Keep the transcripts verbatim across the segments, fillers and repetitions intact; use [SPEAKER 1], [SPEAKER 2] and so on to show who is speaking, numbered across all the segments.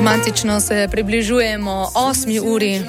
[SPEAKER 1] Romantično se približujemo osmi uri.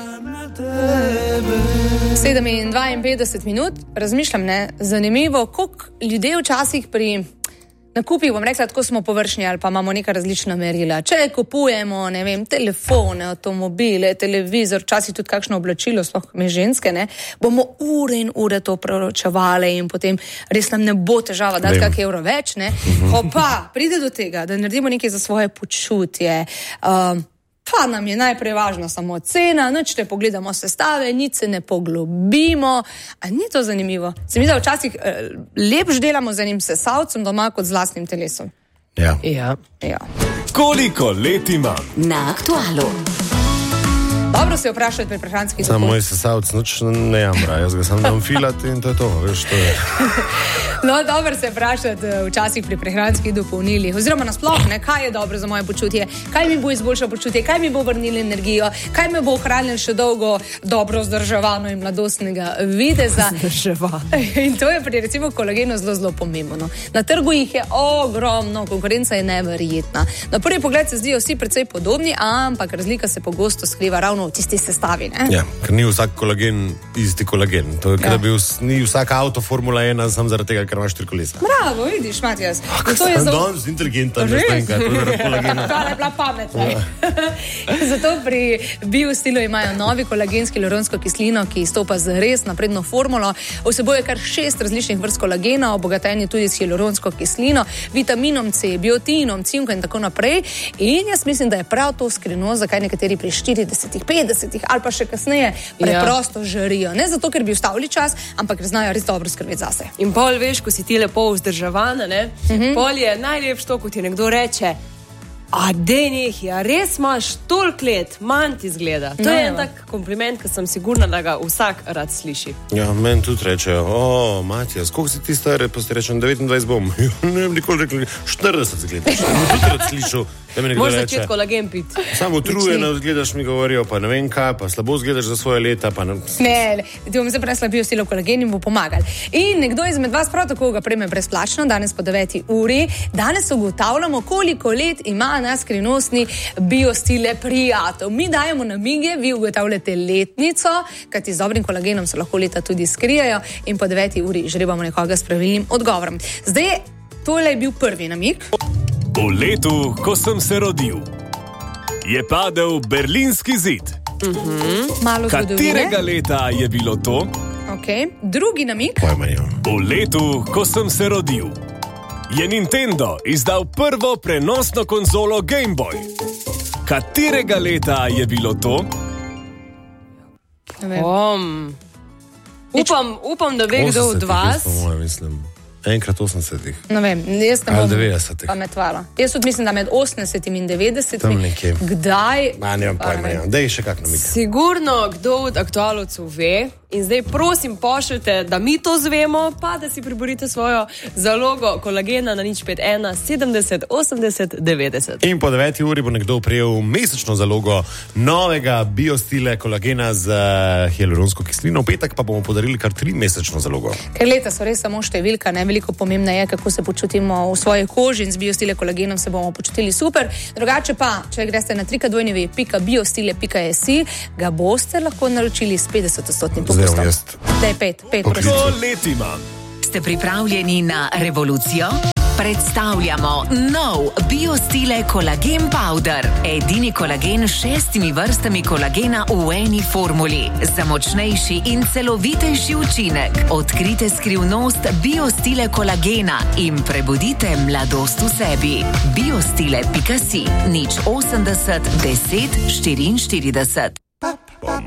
[SPEAKER 1] sedem in dvainpetdeset minut. Razmišljam, ne, zanimivo, koliko ljudje včasih pri nakupih, bom rekla, tako smo površni ali pa imamo neka različna merila. Če kupujemo, ne vem, telefone, avtomobile, televizor, včasih tudi kakšno oblačilo, sploh mi ženske, ne, bomo ure in ure to preučevali in potem res nam ne bo težava dati kak evro več, ne. Ko pa pride do tega, da naredimo nekaj za svoje počutje, um, pa nam je najprej važno samo cena, nič ne pogledamo sestave, nič se ne poglobimo. A ni to zanimivo? Se mi da včasih eh, lepš delamo z enim sesalcem doma kot z lastnim telesom.
[SPEAKER 2] Ja.
[SPEAKER 1] Ja. Ja.
[SPEAKER 3] Koliko let imam?
[SPEAKER 4] Na Aktualu.
[SPEAKER 1] Dobro se vprašati pri prehranskih
[SPEAKER 2] Sam
[SPEAKER 1] dopolnih.
[SPEAKER 2] moj sesalc noč ne jamra, jaz ga sam dam filat in to je to, veš, to je.
[SPEAKER 1] No, dobro se vprašati včasih pri prehranskih dopolnilih, oziroma nasploh, ne, kaj je dobro za moje počutje, kaj mi bo izboljšalo počutje, kaj mi bo vrnilo energijo, kaj me bo ohranilo še dolgo dobro vzdrževano in mladostnega videza.
[SPEAKER 4] Vzdrževano.
[SPEAKER 1] In to je pri recimo kolagenu zelo, zelo pomembno. Na trgu jih je ogromno, konkurenca je neverjetna. Na prvi pogled se zdijo vsi precej podobni, ampak razlika se pogosto skriva ravno v tisti sestavi, ne?
[SPEAKER 2] Ja, ker ni vsak kolagen isti kolagen. To je, ja. Da bi vs, ni vsak avto Formula ena sam zaradi tega, ker imaš štiri kolesa.
[SPEAKER 1] Bravo, vidiš, Matijas.
[SPEAKER 2] Kako sem zelo... danes inteligentan, ne vem kaj, to je zaradi kolagena.
[SPEAKER 1] Hvala, je bila pametna. Ja. Zato pri biostilu imajo novi kolagenski hialuronsko kislino, ki izstopa z res napredno formulo. Vsebuje kar šest različnih vrst kolagena, obogaten je tudi s hialuronsko kislino, vitaminom C, biotinom, cinkom in tako naprej. In jaz mislim, da je prav to skrivnost, zakaj nekateri pri štiridesetih, petdesetih ali pa še kasneje preprosto ja. žarijo. Ne zato, ker bi ustavili čas, ampak ker znajo res dobro skrbeti zase.
[SPEAKER 4] In pol veš, ko si ti lepo vzdrževana, ne? Uh-huh. Pol je najlepš to, ko ti nekdo reče, a dej ja, res imaš toliko let, manj ti zgleda. To no, je en tak kompliment, ki sem sigurna, da ga vsak rad sliši.
[SPEAKER 2] Ja, meni tudi rečejo, o, Matijas, koliko si ti stare, pa si rečem, devetindvajset bom. Ne vem, nikoli rekli, štirideset zgleda. Tudi rad slišal, da mi nekdo reče.
[SPEAKER 4] Moraš začeti kolagen piti.
[SPEAKER 2] Samo utrujeno zgledaš, mi govorijo, pa ne vem kaj, pa slabo zgledaš za svoje leta, pa ne...
[SPEAKER 1] Ne, ti bom zdaj presla biostilo kolagen in bo pomagal. In nekdo izmed vas prav tako ga prejme brezplačno, danes po deveti uri. Danes ugotavljamo, koliko let ima na skrivnostni biostile prijatelj. Mi dajemo namige, vi ugotavljate letnico, kajti z dobrim kolagenom se lahko leta tudi skrijejo in po deveti uri žrebamo nekoga s pravilnim odgovorom. Zdaj, tole je bil prvi namig.
[SPEAKER 3] V letu, ko sem se rodil, je padel Berlinski zid.
[SPEAKER 1] Uh-huh. Malo zgodovine.
[SPEAKER 3] Katerega leta je bilo to?
[SPEAKER 1] Okay. Drugi namig.
[SPEAKER 3] V letu, ko sem se rodil, je Nintendo izdal prvo prenosno konzolo Game Boy. Katerega leta je bilo to?
[SPEAKER 4] Um, upam, upam, da ve kdo od vas.
[SPEAKER 2] Enkrat osemdesetih.
[SPEAKER 1] Ne vem, jaz ne
[SPEAKER 2] bom
[SPEAKER 1] devetdesetih. Pametvala. Jaz tudi mislim, da med osemdesetimi in devetdesetimi.
[SPEAKER 2] Tam nekje.
[SPEAKER 1] Kdaj?
[SPEAKER 2] Ma, ne vem pojma, ja. Dej še kak namig.
[SPEAKER 4] Sigurno kdo od aktualovcev ve. In zdaj prosim pošljite, da mi to zvemo, pa da si priborite svojo zalogo kolagena na nič pet ena sedemdeset osemdeset devetdeset.
[SPEAKER 2] In po deveti uri bo nekdo prejel mesečno zalogo novega biostile kolagena z hialuronsko kislino. V petek pa bomo podarili kar tri mesečno zalogo.
[SPEAKER 1] Ker leta so res samo številka, ne veliko pomembna je, kako se počutimo v svoji koži in z biostile kolagenom se bomo počutili super. Drugače pa, če greste na w w w pika biostile pika e s i, ga boste lahko naročili s petdeset odstotnim popustom. Daj pet, pet, prosim.
[SPEAKER 3] To let imam.
[SPEAKER 5] Ste pripravljeni na revolucijo? Predstavljamo nov biostile kolagen powder. Edini kolagen s šestimi vrstami kolagena v eni formuli. Za močnejši in celovitejši učinek. Odkrite skrivnost biostile kolagena in prebudite mladost v sebi. biostile pika si, nič osemdeset deset štiriinštirideset.